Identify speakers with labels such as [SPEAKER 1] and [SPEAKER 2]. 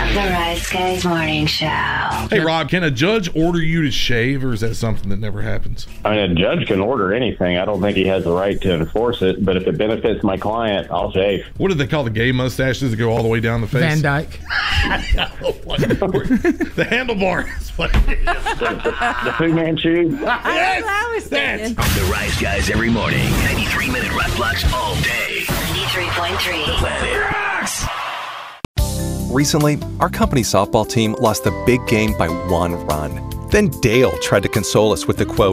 [SPEAKER 1] The Rise Guys Morning Show.
[SPEAKER 2] Hey, Rob, can a judge order you to shave, or is that something that never happens?
[SPEAKER 3] I mean, a judge can order anything. I don't think he has the right to enforce it, but if it benefits my client, I'll shave.
[SPEAKER 2] What did they call the gay mustaches that go all the way down the face?
[SPEAKER 4] Van Dyke.
[SPEAKER 2] The handlebar is what it is.
[SPEAKER 3] The Fu Manchu.
[SPEAKER 5] That's what I was thinking.
[SPEAKER 6] The Rise Guys every morning. 93-minute rap blocks all day.
[SPEAKER 1] 93.3.
[SPEAKER 6] The Planet Rocks.
[SPEAKER 7] Recently, our company softball team lost the big game by 1 run. Then Dale tried to console us with the quote,